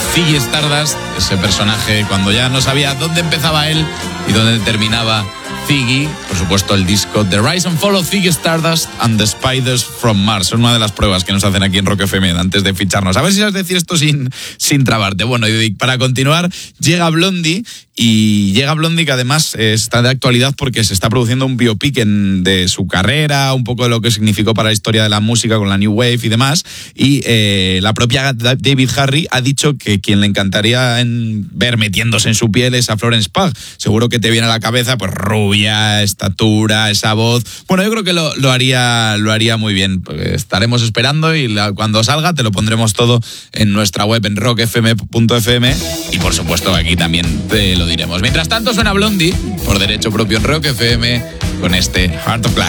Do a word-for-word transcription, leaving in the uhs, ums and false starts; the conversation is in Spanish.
Ziggy Stardust, ese personaje cuando ya no sabía dónde empezaba él y dónde terminaba Ziggy. Por supuesto, el disco The Rise and Fall of Ziggy Stardust and the Spiders from Mars. Son una de las pruebas que nos hacen aquí en Rock F M antes de ficharnos. A ver si sabes decir esto sin, sin trabarte. Bueno, y para continuar, llega Blondie. Y llega Blondie, que además está de actualidad porque se está produciendo un biopic en, de su carrera, un poco de lo que significó para la historia de la música con la New Wave y demás. Y eh, la propia David Harry ha dicho que quien le encantaría en ver metiéndose en su piel es a Florence Pugh. Seguro que te viene a la cabeza, pues rubia, estatura, esa voz. Bueno, yo creo que lo, lo, haría, lo haría muy bien. Estaremos esperando y la, cuando salga te lo pondremos todo en nuestra web en rock f m punto f m y por supuesto aquí también te lo diremos. Mientras tanto suena Blondie por derecho propio en Rock F M con este Heart of Glass.